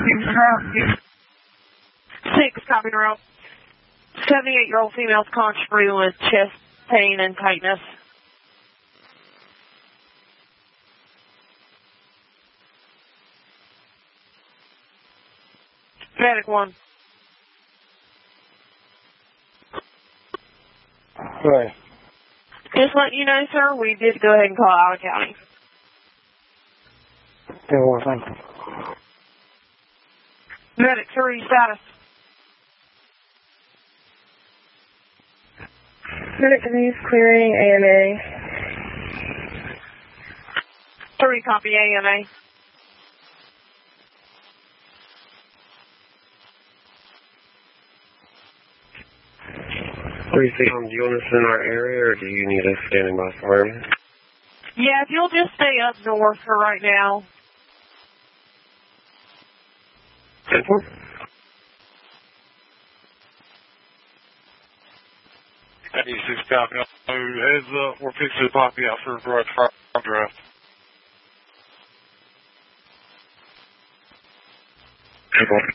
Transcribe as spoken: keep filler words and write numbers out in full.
Six, copy route. seventy-eight-year-old female's conscious breathing with chest pain and tightness. Medic one. Right. Just letting you know, sir, we did go ahead and call Allen County. Yeah, well, thank you. Medic three, status. Medic Denise clearing A M A. Three, copy A M A. Three, six, um, do you want us in our area, or do you need us standing by somewhere? Yeah, if you'll just stay up north for right now. Simple. eighty-six copy. Oh, heads up, we're fixing to pop you out for a broad draft. Simple.